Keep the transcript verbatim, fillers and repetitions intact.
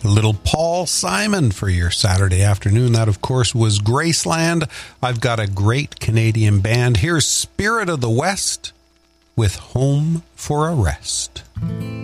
Little Paul Simon for your Saturday afternoon. That, of course, was Graceland. I've got a great Canadian band. Here's Spirit of the West with Home for a Rest.